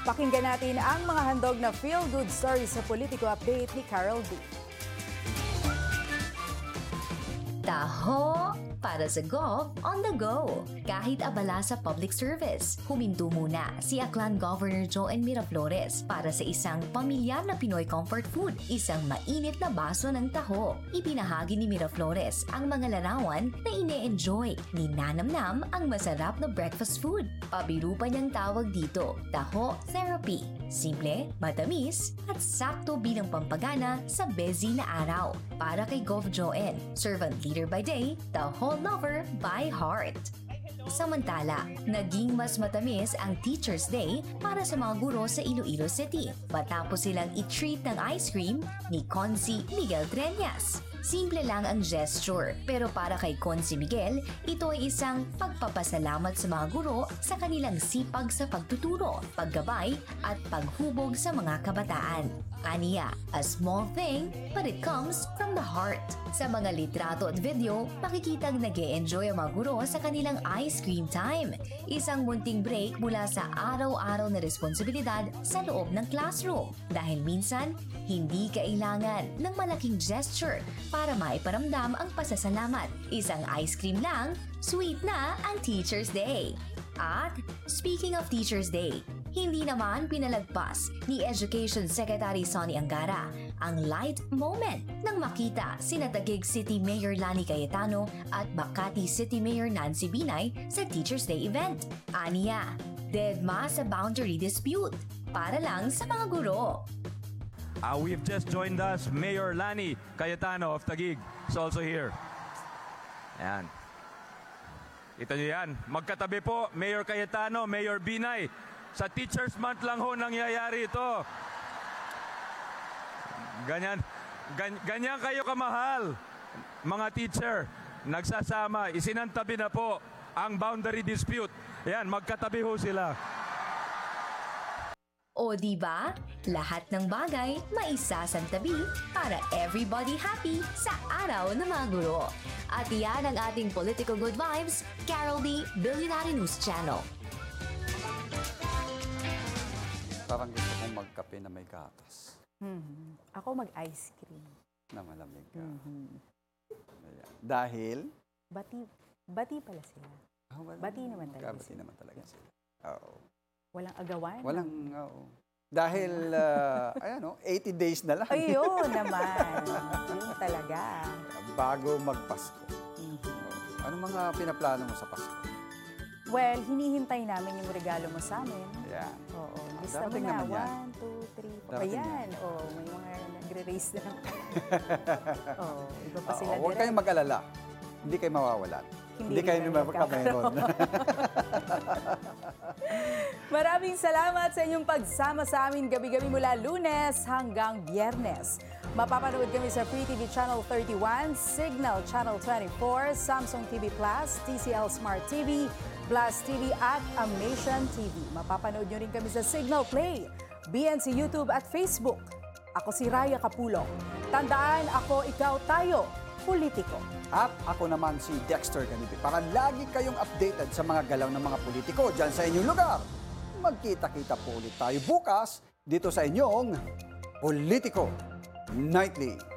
Pakinggan natin ang mga handog na feel-good stories sa Politico Update ni Carol D. Taho! Para sa Gov on the go. Kahit abala sa public service, huminto muna si Aklan Governor Joan Miraflores para sa isang pamilyar na Pinoy comfort food, isang mainit na baso ng taho. Ibinahagi ni Miraflores ang mga larawan na ine-enjoy ni Nanamnam ang masarap na breakfast food. Pabiru pa niyang tawag dito, taho therapy. Simple, matamis, at sakto bilang pampagana sa busy na araw. Para kay Gov Joan, servant leader by day, taho lover by heart. Samantala, naging mas matamis ang Teacher's Day para sa mga guro sa Iloilo City matapos silang i-treat ng ice cream ni Consi Miguel Treñas. Simple lang ang gesture, pero para kay Consi Miguel, ito ay isang pagpapasalamat sa mga guro sa kanilang sipag sa pagtuturo, paggabay at paghubog sa mga kabataan. Aniya, a small thing, but it comes from the heart. Sa mga litrato at video, makikitang nag-e-enjoy ang mga guro sa kanilang ice cream time. Isang munting break mula sa araw-araw na responsibilidad sa loob ng classroom. Dahil minsan, hindi kailangan ng malaking gesture para maiparamdam ang pasasalamat. Isang ice cream lang, sweet na ang Teacher's Day. At speaking of Teacher's Day, hindi naman pinalagpas ni Education Secretary Sonny Angara ang light moment nang makita sina Taguig City Mayor Lani Cayetano at Makati City Mayor Nancy Binay sa Teacher's Day event. Aniya, deadma sa boundary dispute para lang sa mga guro. We've just joined us, Mayor Lani Cayetano of Taguig is also here. Ayan. Kita nyo yan. Magkatabi po, Mayor Cayetano, Mayor Binay. Sa Teacher's Month lang ho nangyayari ito. Ganyan kayo kamahal, mga teacher. Nagsasama, isinantabi na po ang boundary dispute. Ayan, magkatabi ho sila. O di ba? Lahat ng bagay maisasantabi para everybody happy sa araw ng mga guro. At iyan ang ating Political Good Vibes, Carol D. Billionaire News Channel. Parang gusto kong magkape na may gatas. Ako mag-ice cream. Na malamig ka. Ayan. Dahil? Bati pala sila. Bati naman talaga Bati naman talaga sila. Oo. Walang agawan? Walang, oo. Dahil, ayan o, 80 days na lang. Ayun naman. Yun talaga. Bago magpasko. Ano mga pinaplano mo sa Pasko? Well, hinihintay namin yung regalo mo sa amin. Ayan. Oo. Lista mo Darating na. naman yan. 1, 2, 3, 4. Darating Ayan. Oo, may mga nagre-race na. Oo, iba pa sila Huwag kayong mag-alala. Hindi kayo mawawalan. Hindi kayo magkakameron. Maraming salamat sa inyong pagsama sa amin gabi-gabi mula Lunes hanggang Biyernes. Mapapanood kami sa Free TV Channel 31, Signal Channel 24, Samsung TV Plus, TCL Smart TV, Blast TV at Amation TV. Mapapanood nyo rin kami sa Signal Play, BNC YouTube at Facebook. Ako si Raya Capulong. Tandaan, ako, ikaw, tayo, politiko. At ako naman si Dexter Ganibe. Para lagi kayong updated sa mga galaw ng mga politiko dyan sa inyong lugar. Magkita-kita po ulit tayo bukas dito sa inyong Politico Nightly.